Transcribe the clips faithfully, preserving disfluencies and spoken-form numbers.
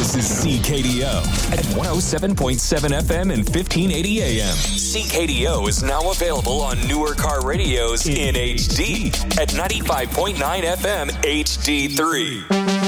This is C K D O at one oh seven point seven F M and fifteen eighty A M. C K D O is now available on newer car radios in H D at ninety-five point nine F M H D three.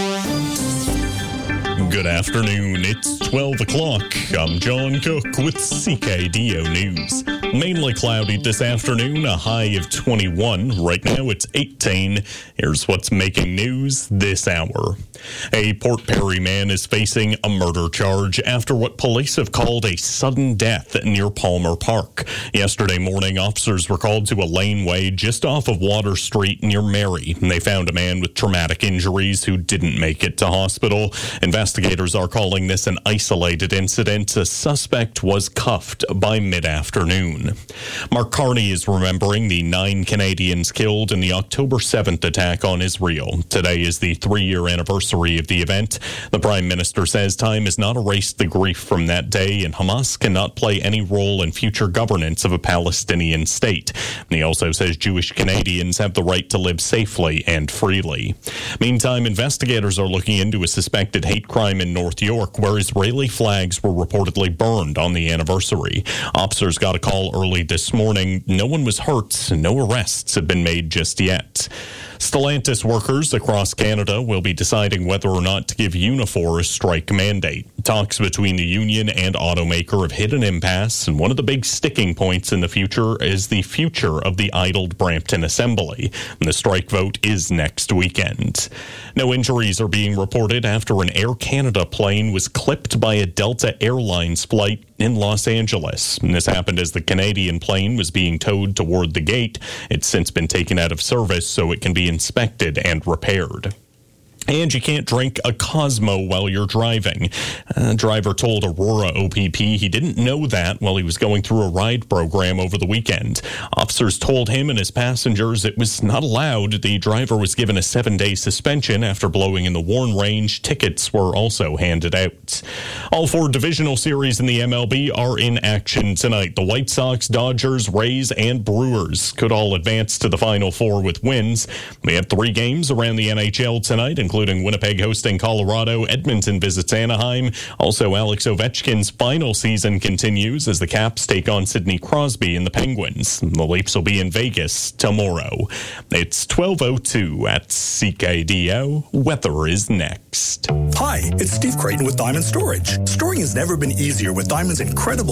Good afternoon. It's twelve o'clock. I'm John Cook with C K D O News. Mainly cloudy this afternoon, a high of twenty-one. Right now it's eighteen. Here's what's making news this hour. A Port Perry man is facing a murder charge after what police have called a sudden death near Palmer Park. Yesterday morning, officers were called to a laneway just off of Water Street near Mary. They found a man with traumatic injuries who didn't make it to hospital. Investigators are calling this an isolated incident. A suspect was cuffed by mid-afternoon. Mark Carney is remembering the nine Canadians killed in the October seventh attack on Israel. Today is the three-year anniversary of the event. The Prime Minister says time has not erased the grief from that day, and Hamas cannot play any role in future governance of a Palestinian state. He also says Jewish Canadians have the right to live safely and freely. Meantime, investigators are looking into a suspected hate crime in North York where Israeli flags were reportedly burned on the anniversary. Officers got a call early this morning. No one was hurt. No arrests have been made just yet. Stellantis workers across Canada will be deciding whether or not to give Unifor a strike mandate. Talks between the union and automaker have hit an impasse, and one of the big sticking points in the future is the future of the idled Brampton assembly. The strike vote is next weekend. No injuries are being reported after an Air Canada plane was clipped by a Delta Airlines flight in Los Angeles. And this happened as the Canadian plane was being towed toward the gate. It's since been taken out of service so it can be inspected and repaired. And you can't drink a Cosmo while you're driving. A driver told Aurora O P P he didn't know that while he was going through a ride program over the weekend. Officers told him and his passengers it was not allowed. The driver was given a seven-day suspension after blowing in the Warren range. Tickets were also handed out. All four divisional series in the M L B are in action tonight. The White Sox, Dodgers, Rays, and Brewers could all advance to the Final Four with wins. We have three games around the N H L tonight, including Winnipeg hosting Colorado, Edmonton visits Anaheim. Also, Alex Ovechkin's final season continues as the Caps take on Sidney Crosby and the Penguins. The Leafs will be in Vegas tomorrow. It's twelve oh two at C K D O. Weather is next. Hi, it's Steve Creighton with Diamond Storage. Storing has never been easier with Diamond's incredible